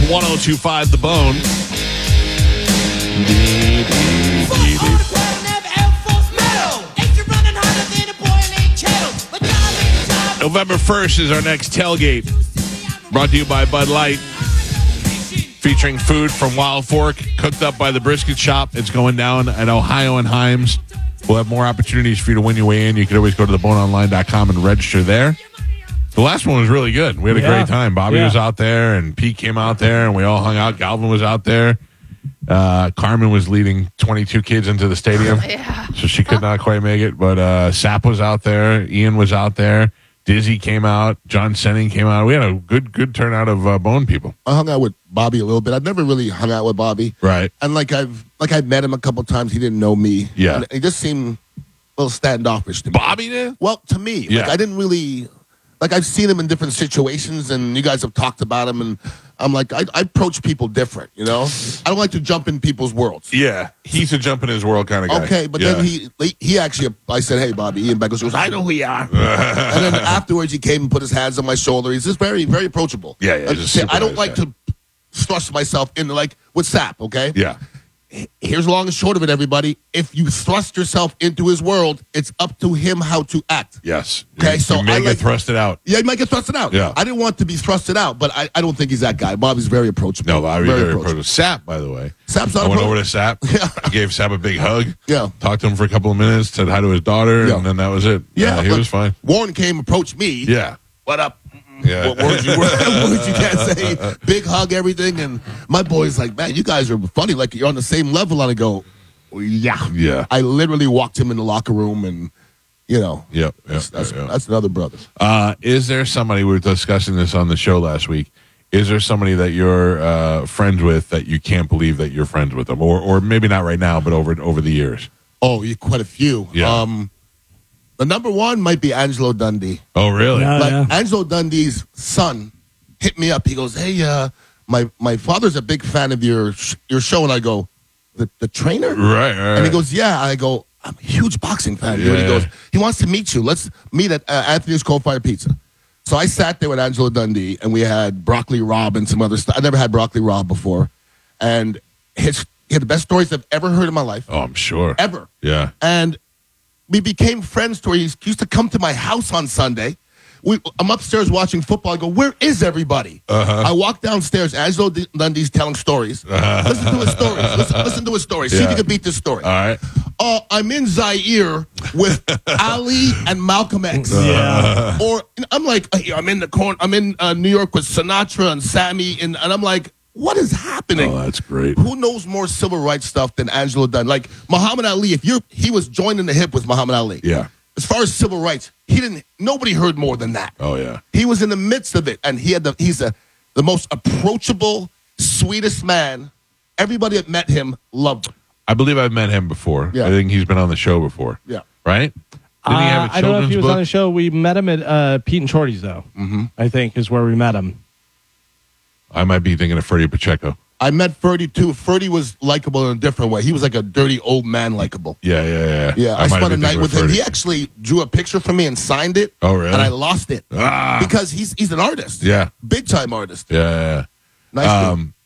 1025 The Bone. November 1st is our next tailgate. Brought to you by Bud Light. Featuring food from Wild Fork, cooked up by the Brisket Shop. It's going down at Ohio and Himes. We'll have more opportunities for you to win your way in. You can always go to theboneonline.com and register there. The last one was really good. We had a great time. Bobby was out there, and Pete came out there, and we all hung out. Galvin was out there. Carmen was leading 22 kids into the stadium, so she could not quite make it. But Sap was out there. Ian was out there. Dizzy came out. John Senning came out. We had a good turnout of Bone people. I hung out with Bobby a little bit. I've never really hung out with Bobby. Right. And I've met him a couple times. He didn't know me. Yeah. And he just seemed a little standoffish to me. Bobby did? Well, to me. Yeah. Like, I didn't really... Like, I've seen him in different situations, and you guys have talked about him, and I'm like, I approach people different, you know? I don't like to jump in people's worlds. Yeah. He's a jump in his world kind of guy. Okay, but then he actually, I said, hey, Bobby, Ian Beckles goes, I know who you are. And then afterwards, he came and put his hands on my shoulder. He's just very, very approachable. Yeah. I don't like to thrust myself in, like, with Sap, okay? Yeah. Here's the long and short of it, everybody. If you thrust yourself into his world, it's up to him how to act. Yes. Okay, so you may get thrusted out. Yeah, he might get thrusted out. Yeah. I didn't want to be thrusted out, but I don't think he's that guy. Bobby's very approachable. No, Bobby's very approachable. Sap, by the way. Sap's not I went approachable. over to Sap. Yeah. I gave Sap a big hug. Yeah. Talked to him for a couple of minutes, said hi to his daughter, and then that was it. Yeah. He was fine. Warren came, approached me. Yeah. What up? Yeah. What words you can't say. Big hug, everything. And my boy's like, man, you guys are funny. Like, you're on the same level. And I go, yeah. Yeah. I literally walked him in the locker room and, you know. Yep. That's another brother. Is there somebody, we were discussing this on the show last week, is there somebody that you're friends with that you can't believe that you're friends with them? Or maybe not right now, but over the years? Oh, quite a few. Yeah. The number one might be Angelo Dundee. Oh, really? Angelo Dundee's son hit me up. He goes, hey, my father's a big fan of your show. And I go, the trainer? Right. And he goes, yeah. I go, I'm a huge boxing fan. Dude. He goes, he wants to meet you. Let's meet at Anthony's Coal Fire Pizza. So I sat there with Angelo Dundee, and we had Broccoli Rob and some other stuff. I never had Broccoli Rob before. And he had the best stories I've ever heard in my life. Oh, I'm sure. Ever. Yeah. And we became friends to where he used to come to my house on Sunday. I'm upstairs watching football. I go, where is everybody? I walk downstairs. Angelo Dundee's telling stories. Listen to his stories. Listen to his stories. See if you can beat this story. All right. I'm in Zaire with Ali and Malcolm X. Yeah. Or I'm like, I'm in the corner. I'm in New York with Sinatra and Sammy, and I'm like, what is happening? Oh, that's great. Who knows more civil rights stuff than Angelo Dundee? Like Muhammad Ali, he was joined in the hip with Muhammad Ali. Yeah. As far as civil rights, nobody heard more than that. Oh, yeah. He was in the midst of it, and he's the most approachable, sweetest man. Everybody that met him loved him. I believe I've met him before. Yeah. I think he's been on the show before. Yeah. Right? Didn't he have a I don't know if he was book? on the show. We met him at Pete and Shorty's, though. Mm-hmm. I think is where we met him. I might be thinking of Freddie Pacheco. I met Ferdy, too. Ferdy was likable in a different way. He was like a dirty old man likable. Yeah. Yeah, I might have spent a been night thinking with of him. Freddie. He actually drew a picture for me and signed it. Oh, really? And I lost it. Because he's an artist. Yeah. Big-time artist. Yeah. Nice dude.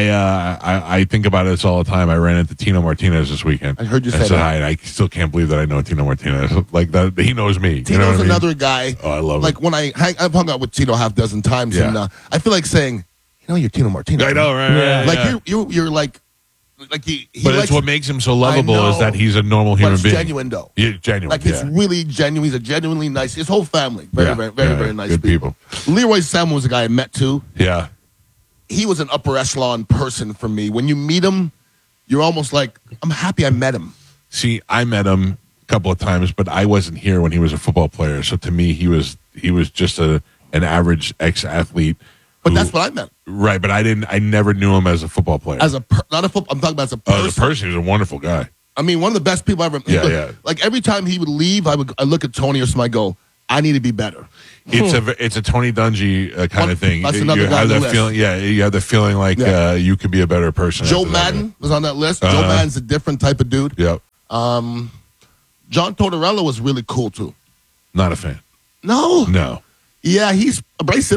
I think about this all the time. I ran into Tino Martinez this weekend. I heard you say said that. hi, and I still can't believe that I know Tino Martinez. Like that, he knows me. Tino's you know what I mean? another guy. Oh, I love like it. when I've hung out with Tino half dozen times, Yeah. and I feel like saying, you're Tino Martinez. I know, right? Yeah. right, Like yeah. you're like he. But likes, it's what makes him so lovable I is that know, he's a normal but human it's being. genuine though. Yeah, genuine. Like it's really genuine. He's a genuinely nice. His whole family, very nice good people. Leroy Salmon was a guy I met too. Yeah. He was an upper echelon person for me. When you meet him, you're almost like, I'm happy I met him. See, I met him a couple of times, but I wasn't here when he was a football player. So to me, he was just an average ex-athlete. But that's what I meant. Right, but I never knew him as a football player. Not a football. I'm talking about as a person. As a person, he was a wonderful guy. I mean, one of the best people I ever. Yeah. Like every time he would leave, I look at Tony or somebody. I go, I need to be better. It's a Tony Dungy kind of thing. That's another you guy have on the that list. feeling. Yeah, you have the feeling like you could be a better person. Joe after that. Madden was on that list. Joe Madden's a different type of dude. Yep. John Tortorella was really cool too. Not a fan. No. No. Yeah, he's abrasive.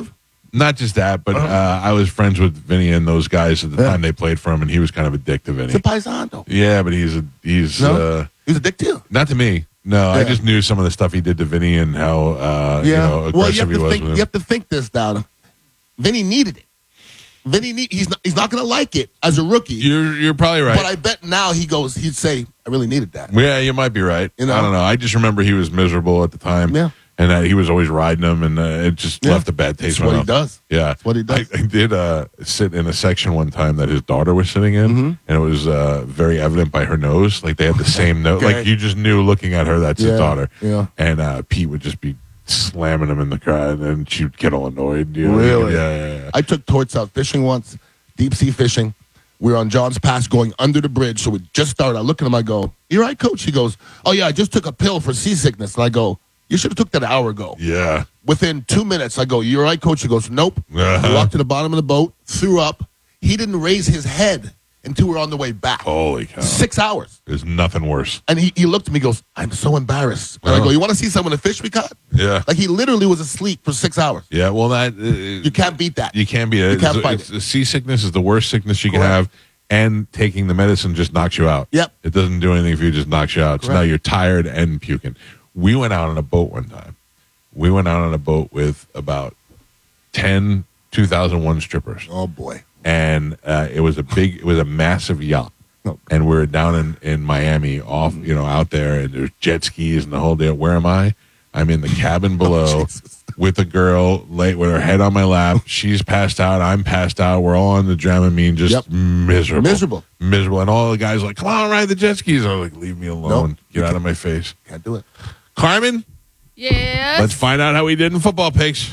Not just that, but I was friends with Vinny and those guys at the time they played for him, and he was kind of a dick to Vinny. It's a paisano. Yeah, but he's No? He's a dick too. not to me. No, I just knew some of the stuff he did to Vinny and how aggressive he was with him. You have to think this down. Vinny needed it. He's not going to like it as a rookie. You're probably right. But I bet now he'd say, I really needed that. Yeah, you might be right. You know? I don't know. I just remember he was miserable at the time. Yeah. And that he was always riding them, and it just left a bad taste. That's what he does. Yeah, That's what he does. I did sit in a section one time that his daughter was sitting in, Mm-hmm. and it was very evident by her nose. Like they had the same nose. Okay. Like you just knew looking at her that's his daughter. Yeah. And Pete would just be slamming him in the crowd, and she'd get all annoyed. You know? Really? Yeah. I took Torts out fishing once, deep sea fishing. We were on John's Pass going under the bridge, so we just started. I look at him, I go, "You all right, coach?" He goes, "Oh, yeah, I just took a pill for seasickness." And I go, "You should have took that an hour ago." Yeah. Within 2 minutes, I go, "You all right, coach?" He goes, "Nope." Uh-huh. I walked to the bottom of the boat, threw up. He didn't raise his head until we were on the way back. Holy cow. 6 hours. There's nothing worse. And he looked at me, goes, "I'm so embarrassed." And I go, "You want to see some of the fish we caught?" Yeah. Like he literally was asleep for 6 hours. Yeah, well, that You can't beat that. you can't be. You can't fight it. Seasickness is the worst sickness you can Correct. have, and taking the medicine just knocks you out. Yep. It doesn't do anything for you; just knocks you out. So Correct. now you're tired and puking. We went out on a boat one time. We went out on a boat with about 10 2001 strippers, Oh boy. and it was a massive yacht. Oh. And we were down in Miami, out there, and there's jet skis and the whole deal. Where am I? I'm in the cabin below Jesus. with a girl late with her head on my lap. She's passed out. I'm passed out. We're all on the Dramamine, just Yep. miserable. And all the guys are like, "Come on, ride the jet skis." I'm like, "Leave me alone. Nope. Get out of my face." Can't do it. Carmen, Yes. let's find out how we did in football picks.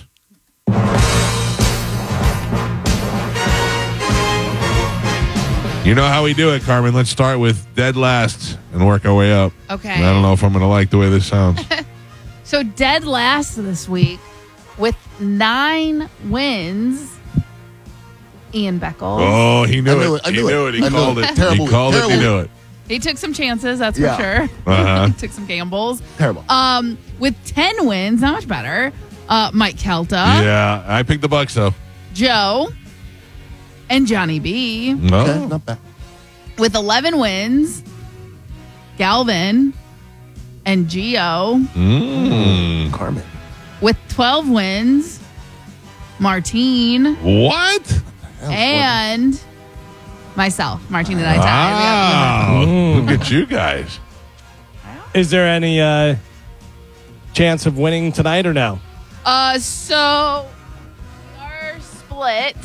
You know how we do it, Carmen. Let's start with dead last and work our way up. Okay. And I don't know if I'm going to like the way this sounds. So dead last this week with 9 wins. Ian Beckles. Oh, he knew it. I He knew knew it. it. He I knew called it. it. Terrible He called week. it. He Terrible knew it. He took some chances, that's Yeah. for sure. Uh-huh. Took some gambles. Terrible. With 10 wins, not much better. Mike Kelta, Yeah, I picked the Bucks though. Joe, and Johnny B. No, Okay, not bad. With 11 wins, Galvin and Gio. Carmen. With 12 wins, Martine what? and myself. Martine and I tied. Wow, look at you guys. Is there any chance of winning tonight or no? So we are split.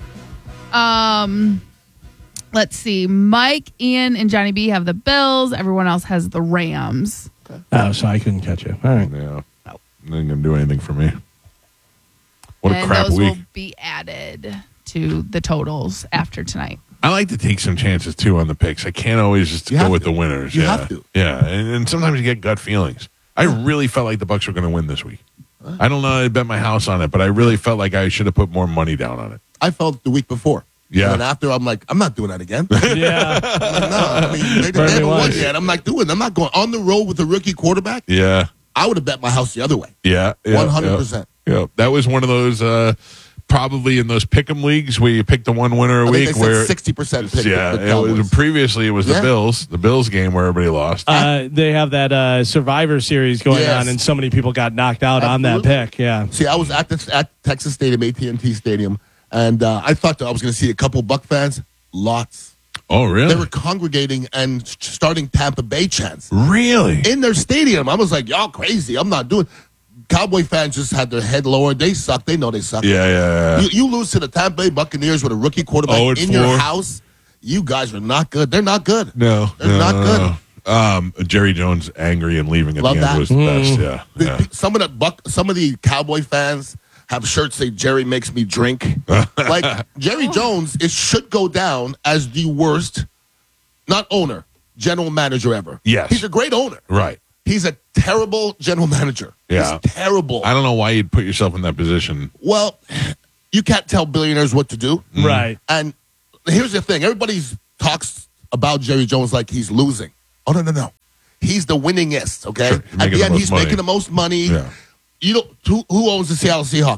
Let's see. Mike, Ian, and Johnny B have the Bills. Everyone else has the Rams. Oh, so I couldn't catch you. All right. Yeah, not going to do anything for me. What a And crap those week. will be added to the totals after tonight. I like to take some chances too on the picks. I can't always just You go have with to. the winners. You yeah. have to. Yeah, and sometimes you get gut feelings. I really felt like the Bucks were going to win this week. I don't know. I bet my house on it, but I really felt like I should have put more money down on it. I felt the week before. Yeah. And then after, I'm like, I'm not doing that again. Yeah. No, I mean, they Bernie haven't won Weiss. yet. I'm not doing. I'm not going on the road with a rookie quarterback. Yeah, I would have bet my house the other way. yeah, 100%. Yeah, that was one of those probably in those pick'em leagues where you pick the one winner a I think week. they Where said 60% pick. yeah, the it was Cowboys. previously it was Yeah. the Bills game where everybody lost. They have that Survivor Series going Yes. on, and so many people got knocked out on that Absolutely. pick. Yeah. See, I was at Texas Stadium, AT&T Stadium, and I thought that I was going to see a couple Buck fans. Lots. Oh, really? They were congregating and starting Tampa Bay chants Really? in their stadium. I was like, y'all crazy. I'm not doing. Cowboy fans just had their head lowered. They suck. They know they suck. Yeah. You lose to the Tampa Bay Buccaneers with a rookie quarterback 0-4. in your house. You guys are not good. They're not good. No, They're not good. Jerry Jones angry and leaving at Love the end that. was the best. Yeah. Some of the Cowboy fans have shirts say Jerry makes me drink. Like Jerry Jones should go down as the worst, not owner, general manager ever. Yes. He's a great owner. Right. He's a terrible general manager. Yeah. He's terrible. I don't know why you'd put yourself in that position. Well, you can't tell billionaires what to do. Right. And here's the thing. Everybody talks about Jerry Jones like he's losing. Oh, no. He's the winningest, okay? Sure. At Making the the end, most he's money. making the most money. Yeah. You know, who owns the Seattle Seahawks?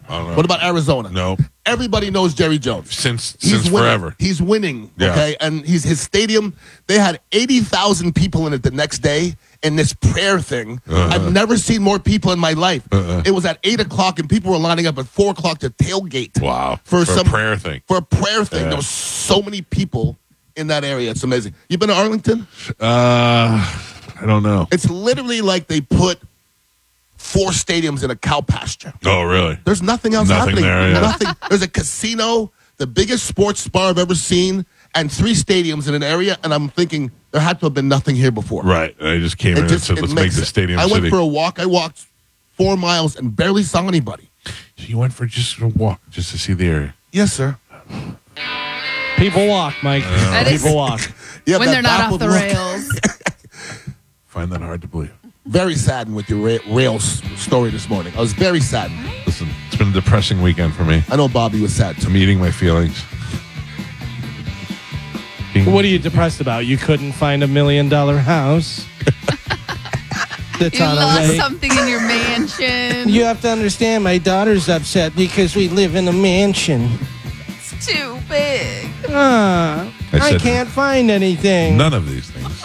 I don't know. What about Arizona? No. Everybody knows Jerry Jones. Since Winning. forever. He's winning, Yeah. okay? And his stadium, they had 80,000 people in it the next day in this prayer thing. I've never seen more people in my life. It was at 8 o'clock, and people were lining up at 4 o'clock to tailgate. Wow. For a prayer thing. For a prayer thing. Yeah. There was so many people in that area. It's amazing. You been to Arlington? I don't know. It's literally like they put 4 stadiums in a cow pasture. Oh, really? There's nothing else Nothing happening. there, yeah. Nothing. There's a casino, the biggest sports bar I've ever seen, and 3 stadiums in an area. And I'm thinking there had to have been nothing here before. Right. They just came in and said, let's make the stadium I city. went for a walk. I walked 4 miles and barely saw anybody. You went for just a walk, just to see the area. Yes, sir. People walk, Mike. That is- People walk. You have When that they're not off baffled the look. rails. Find that hard to believe. Very saddened with your rails story this morning. I was very saddened. Listen, it's been a depressing weekend for me. I know Bobby was sad too. I'm eating my feelings. What are you depressed about? You couldn't find $1 million house. That's You on the lost way. something in your mansion. You have to understand, my daughter's upset because we live in a mansion. It's too big. Ah, I I said can't find anything. none of these things.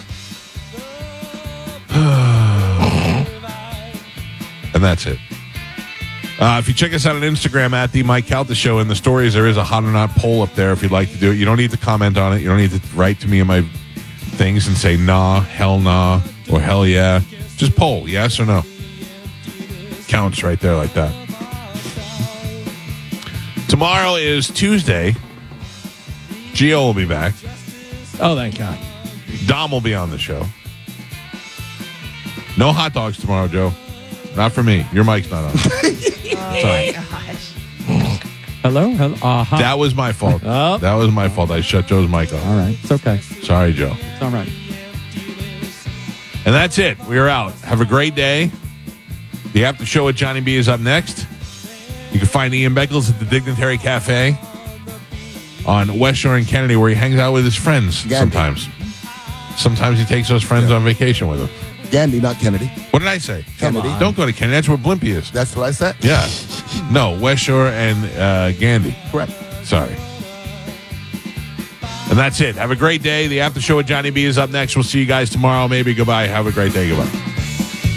And that's it. If you check us out on Instagram at the Mike Calta Show, in the stories there is a hot or not poll up there if you'd like to do it. You don't need to comment on it. You don't need to write to me in my things and say nah, hell nah, or hell yeah. Just poll, yes or no. Counts right there like that. Tomorrow is Tuesday. Gio will be back. oh, thank God. Dom will be on the show. No hot dogs tomorrow, Joe. Not for me. Your mic's not on. Sorry. Gosh. Hello? Hello? Uh-huh. That was my fault. Oh. That was my fault. I shut Joe's mic off. All right. It's okay. Sorry, Joe. It's all right. And that's it. We are out. Have a great day. The After Show with Johnny B is up next. You can find Ian Beckles at the Dignitary Cafe on West Shore and Kennedy, where he hangs out with his friends Gandhi. sometimes. Sometimes he takes those friends on vacation with him. Gandhi, not Kennedy. What did I say? Kennedy. Don't go to Kennedy. That's where Blimpie is. That's what I said? Yeah. No, West Shore and Gandhi. Correct. Sorry. And that's it. Have a great day. The After Show with Johnny B is up next. We'll see you guys tomorrow. Maybe goodbye. Have a great day. Goodbye.